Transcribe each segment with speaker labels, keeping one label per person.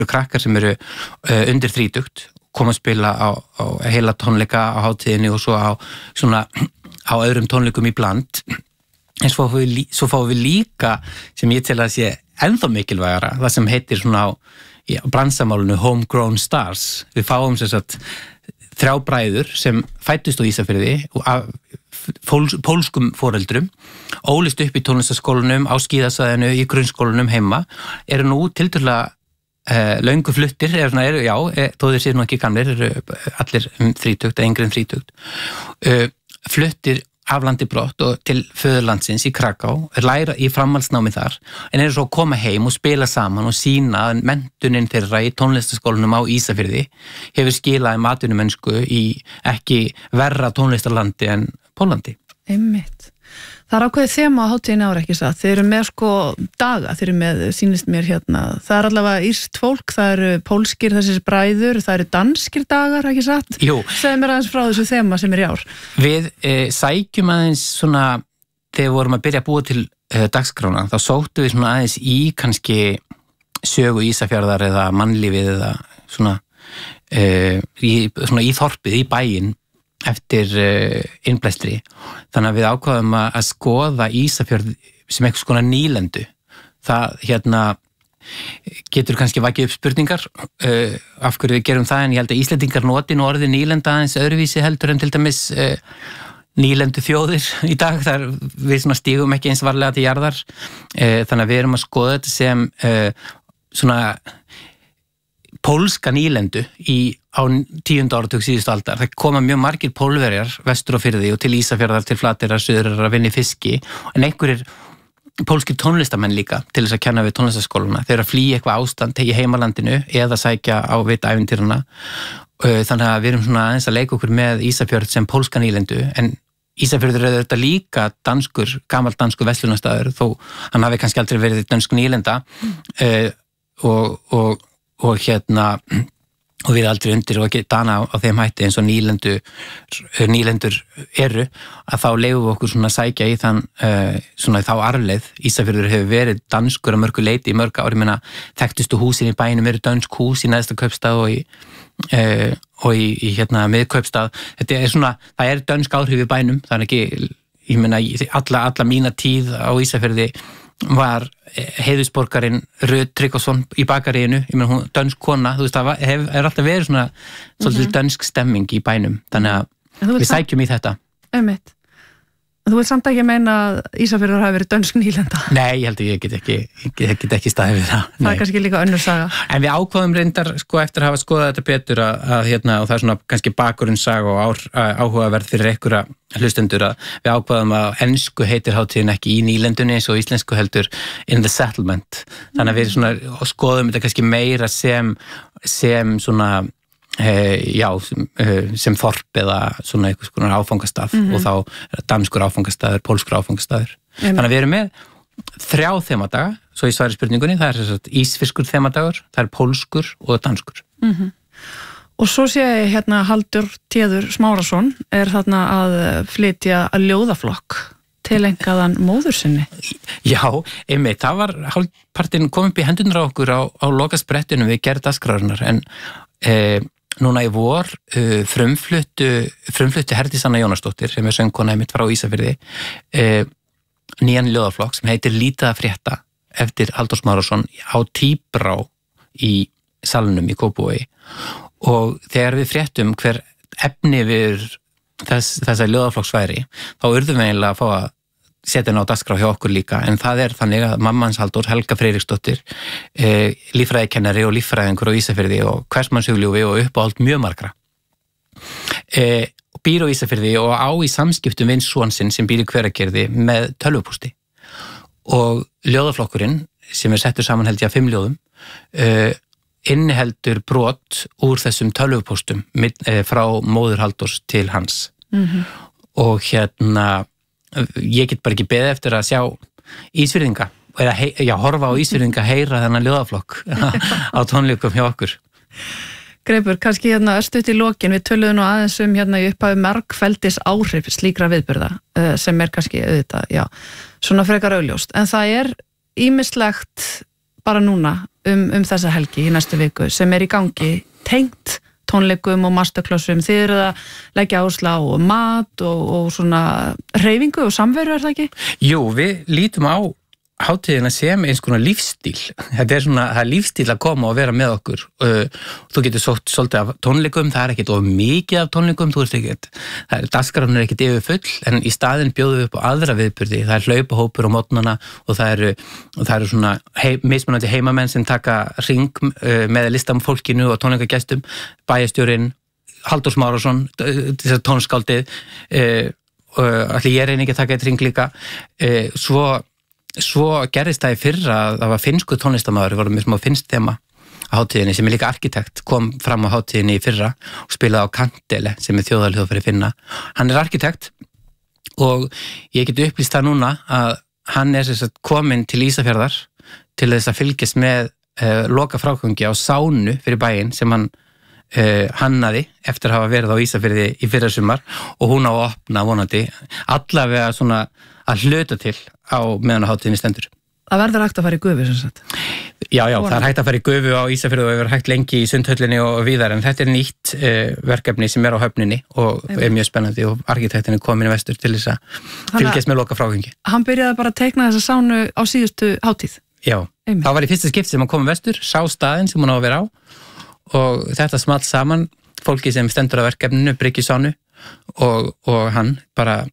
Speaker 1: krakkar sem eru undir 30 koma að spila á heila tónleika á hátíðinni og svo á öðrum tónleikum í bland. En svo fáum við líka, sem ég tel að sé ennþá mikilvægara, það sem heitir svona á bransamálinu Homegrown Stars. Við fáum sem sagt 3 bræður sem fæddust á Ísafirði af pólskum foreldrum, ólist upp í tónlistaskólanum, á skíðasvæðinu, í grunnskólanum heima, eru nú tiltölulega löngu fluttir, þó þeir séu nú ekki gamlir, eru allir 30, yngri en 30, fluttir af landi brott og til föðurlandsins í Kraká, læra í framhaldsnámi þar, en eru svo að koma heim og spila saman og sýna að menntunin þeirra í tónlistaskólanum á Ísafirði hefur skilað atvinnumennsku í ekki verra tónlistarlandi en Pólandi.
Speaker 2: Einmitt. Það ákveðið þema á hátíðinni ár ekki satt. Þeir eru með daga, þeir eru með, sýnist mér hérna, það allavega írskt fólk, það eru pólskir þessir bræður, það eru danskir dagar, ekki satt?
Speaker 1: Jú.
Speaker 2: Segðu mér aðeins frá þessu þema sem í ár.
Speaker 1: Við sækjum aðeins svona, þegar við vorum að byrja að búa til dagskrána, þá sóttum við svona aðeins í kannski sögu Ísafjarðar eða mannlífið eða svona í þorpið, í bæinn eftir innblæstri. Þannig að við ákváðum að skoða Ísafjörð sem einhvers konar nýlendu. Það getur kannski vakið upp spurningar af hverju við gerum það, en ég held að Íslendingar noti nú orðið nýlenda aðeins öðruvísi heldur en til dæmis nýlendu þjóðir í dag. Þar við svona stígum ekki eins varlega til jarðar. Þannig að við erum að skoða þetta sem svona pólska nýlendu á 10. áratug síðustu aldar. Það koma mjög margir pólverjar vestur á firði og til Ísafjarðar, til Flateyrar, suðurar að vinna í fiski, en einhverjir pólskir tónlistamenn líka til þess að kenna við tónlistaskóluna. Þeir eru að flýja eitthvað ástand í heimalandinu eða sækja á vita ævintýrana. Þannig að við erum svona aðeins að leika okkur með Ísafjörð sem pólska nýlendu, en Ísafjörður er þetta líka gamall danskur verslunarstaður, þó hann hafi kannski aldrei verið dansk nýlenda og við aldrei undir og ekki dana á þeim hætti eins og nýlendur eru, að þá leifum við okkur svona sækja í svona þá arfleið. Ísafjörður hefur verið danskur að mörgu leyti í mörg ár. Ég meina, þekktustu húsin í bænum eru dönsk hús í neðsta kaupstað og í miðkaupstað. Það er dönsk áhrif í bænum. Það er ekki, ég meina, alla mína tíð á Ísafjörði var heiðusborgarinn Rut Tryggvason í bakaríinu, ég meina hún dönsk kona, þú veist, það er alltaf verið svona svolítið dönsk stemming í bænum, þannig að við sækjum í þetta.
Speaker 2: Einmitt. Þú vilt samt ekki meina að Ísafjörður hafi verið dönsk nýlenda?
Speaker 1: Nei, ég held að ég get ekki staðið við það.
Speaker 2: Það er kannski líka önnur saga.
Speaker 1: En við ákváðum reyndar, eftir að hafa skoðað þetta betur að og það er svona kannski bakgrunn saga og áhugaverð fyrir einhverja hlustendur, að við ákváðum að ensku heitir hátíðin ekki í nýlendunni eins og íslensku heldur in the settlement. Þannig að við svona skoðum þetta kannski meira sem svona sem þorp eða svona einhvers konar áfangastað og þá danskur áfangastaður, pólskur áfangastaður. Þannig að við erum með 3 þemadaga, svo í svari spurningunni, það er ísfiskur þemadagur, það er pólskur og danskur.
Speaker 2: Og svo sé ég hérna Haldur Téður Smárason er þarna að flytja að ljóðaflokk tilengaðan móður sinni.
Speaker 1: Já, einmitt, það var hálfpartinn kom upp í hendurnar á okkur á lokasprettunum við gerð dagskrárinnar, en núna í vor frumfluttu Herdís Anna Jónasdóttir sem er söngkona einmitt frá Ísafirði nýjan ljóðaflokk sem heitir Lítið að frétta eftir Halldór Smárason á Tíbrá í salnum í Kópavogi, og þegar við fréttum hver efni við þessa ljóðaflokks væri, þá urðum við eiginlega að fá að setja henni á dagskrá hjá okkur líka, en það er þannig að mamma hans Halldór, Helga Freiriksdóttir, líffræðikennari og líffræðingur á Ísafirði og hversmannshugljófi og uppáhald mjög margra, býr á Ísafirði og á í samskiptum við son sinn sem býr í Hveragerði með tölvupústi, og ljóðaflokkurinn sem er settur saman held ég að 5 ljóðum inniheldur brot úr þessum tölvupústum frá móður Halldórs til hans. Og ég get bara ekki beðið eftir að sjá Ísfirðinga, eða horfa á Ísfirðinga heyra þennan ljóðaflokk á tónleikum hjá okkur.
Speaker 2: Greipur, kannski örstutt í lokin, við töluðum nú aðeins í upphafi margfeldis áhrif slíkra viðburða, sem er kannski auðvitað, svona frekar augljóst, en það er ýmislegt bara núna þessa helgi í næstu viku sem í gangi tengt tónleikum og masterclassum. Þið eru að leggja áherslu á mat og svona hreyfingu og samveru, það ekki?
Speaker 1: Jú, við lítum á hátíðina sem eins konar lífstíl. Þetta svona, það lífstíl að koma og vera með okkur. Þú getur svolítið af tónleikum, það ekkert of mikið af tónleikum, dagskrárinn ekkert yfir full, en í staðinn bjóðum við upp á aðra viðburði. Það hlaupahópur á morgnana og það eru svona mismunandi heimamenn sem taka hring með listamfólkinu og tónleikagestum, bæjarstjórinn, Halldór Smárason, tónskáldið, allir ég reyni ekki að taka eitt hring líka, Svo gerðist það í fyrra að það var finnsku tónlistarmaður, við vorum með smá finnst þema á hátíðinni sem líka arkitekt, kom fram á hátíðinni í fyrra og spilaði á Kantele sem þjóðarhljóðfæri Finna. Hann arkitekt og ég get upplýst það núna að hann kominn til Ísafjarðar til þess að fylgjast með loka frágangi á sánu fyrir bæinn sem hann hannaði eftir að hafa verið á Ísafirði í fyrra sumar og hún á að opna vonandi allavega svona að hluta til á meðan á hátíðinni stendur.
Speaker 2: Það verður hægt að fara í gufu sem sagt.
Speaker 1: Já, það er hægt að fara í gufu á Ísafirði og hefur hægt lengi í Sundhöllinni og víðar, en þetta nýtt verkefni sem á höfninni og er mjög spennandi og arkitektin komin í vestur til þess að fylgjast með loka frágangi.
Speaker 2: Hann byrjaði bara að teikna þessa sánu á síðustu hátíð.
Speaker 1: Já, það var í fyrsta skipti sem hann kom vestur, sá staðinn sem hann á að vera á og þetta smalt saman fólki sem stendur á verkefninu, Bryggjusánu og hann bara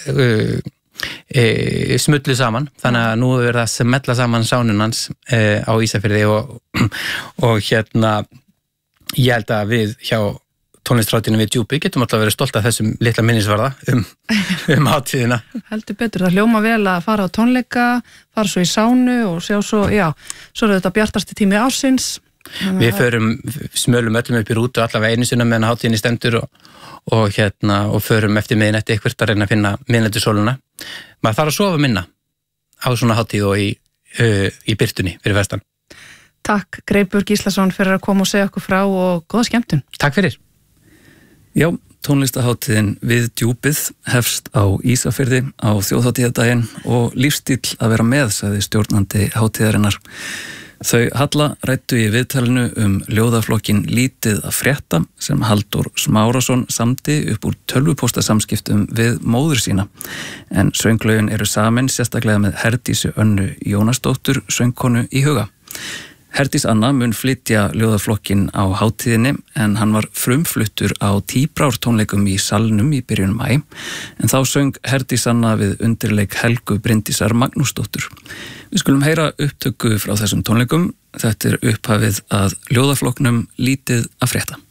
Speaker 1: smullu saman, þannig að nú er það smella saman sánun hans á Ísafirði og ég held að við hjá tónlistráttinu við Djúpi getum alltaf verið stolt af þessum litla minnisvarða hátíðina. Heldur
Speaker 2: betur, það hljóma vel að fara á tónleika, fara svo í sánu og sjá svo er þetta bjartasti tími ársins.
Speaker 1: Við smölum öllum upp í rútu allavega einu sinna meðan hátíðinni stendur og förum eftir miðnætti eitthvað að reyna að finna miðnættisóluna. Maður þarf að sofa minna á svona hátíð og í birtunni fyrir vestan.
Speaker 2: Takk Greipur Gíslason fyrir að koma og segja okkur frá og góða skemmtun.
Speaker 1: Takk fyrir.
Speaker 3: Já, tónlistaháttíðin við Djúpið hefst á Ísafirði á þjóðhátíðardaginn og lífstíll að vera með, sagði stjórnandi hátíðarinnar. Þau Halla ræddu í viðtalinu ljóðaflokkin Lítið að frétta sem Halldór Smárason samdi upp úr tölvupóstasamskiptum við móður sína. En sönglögin eru samin sérstaklega með Herdísi Önnu Jónasdóttur söngkonu í huga. Herdís Anna mun flytja ljóðaflokkin á hátíðinni en hann var frumfluttur á Tíbrár tónleikum í Salnum í byrjun maí en þá söng Herdís Anna við undirleik Helgu Bryndísar Magnúsdóttur. Við skulum heyra upptöku frá þessum tónleikum. Þetta er upphafið að ljóðaflokknum Lítið að frétta.